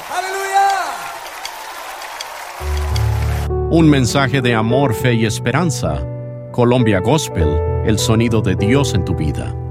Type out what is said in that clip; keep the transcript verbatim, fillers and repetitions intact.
¡Aleluya! Un mensaje de amor, fe y esperanza. Colombia Gospel, el sonido de Dios en tu vida.